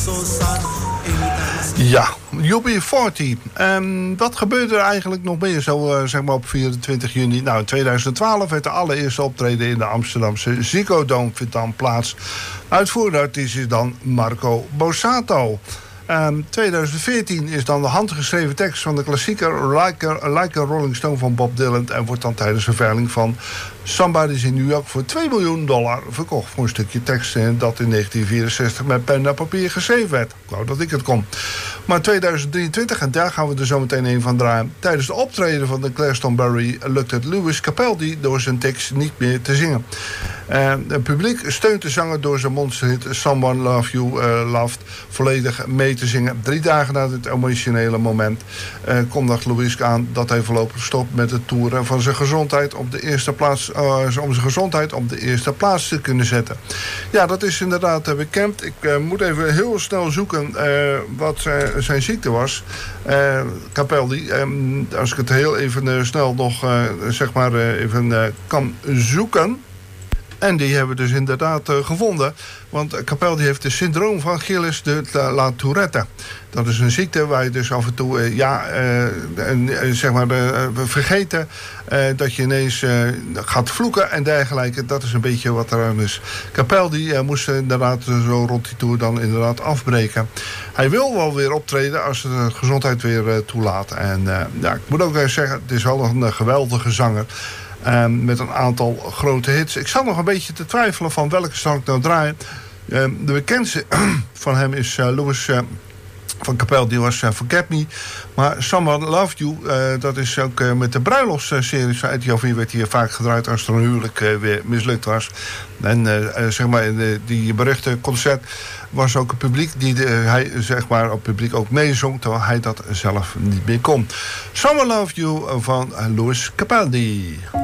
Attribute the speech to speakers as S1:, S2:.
S1: Ja, UB40. Wat gebeurde er eigenlijk nog meer zo zeg maar op 24 juni? Nou, in 2012 werd de allereerste optreden in de Amsterdamse Ziggo Dome vindt dan plaats. Uitvoerende artiest is dan Marco Borsato. 2014 is dan de handgeschreven tekst van de klassieker Like a Rolling Stone van Bob Dylan en wordt dan tijdens een veiling van Somebody's in New York voor $2 miljoen verkocht voor een stukje tekst dat in 1964 met pen en papier geschreven werd. Ik wou dat ik het kon. Maar 2023, en daar gaan we er zo meteen een van draaien, tijdens de optreden van de Glastonbury lukt het Lewis Capaldi door zijn tekst niet meer te zingen. Het publiek steunt de zanger door zijn monsterhit Someone Love You Loved volledig mee te zingen. 3 dagen na dit emotionele moment kondigt Lewis aan dat hij voorlopig stopt met het toeren van zijn gezondheid op de eerste plaats, om zijn gezondheid op de eerste plaats te kunnen zetten. Ja, dat is inderdaad bekend. Ik moet even heel snel zoeken wat zijn ziekte was. Capaldi, als ik het heel even snel nog zeg maar even kan zoeken. En die hebben we dus inderdaad gevonden. Want Capaldi heeft het syndroom van Gilles de la Tourette. Dat is een ziekte waar je dus af en toe zeg maar vergeten dat je ineens gaat vloeken en dergelijke. Dat is een beetje wat er aan is. Capaldi moest inderdaad zo rond die tour dan inderdaad afbreken. Hij wil wel weer optreden als de gezondheid weer toelaat. En ik moet ook zeggen, het is wel een geweldige zanger. Met een aantal grote hits. Ik zat nog een beetje te twijfelen van welke zal ik nou draaien. De bekendste van hem is Lewis van Capaldi was Forget Me. Maar Someone Loved You, dat is ook met de bruiloftsseries van Eddie Alvin werd hier vaak gedraaid als er een huwelijk weer mislukt was. En zeg maar in die beruchte concert was ook het publiek die hij zeg maar op publiek ook meezong, terwijl hij dat zelf niet meer kon. Someone Loved You van Lewis Capaldi.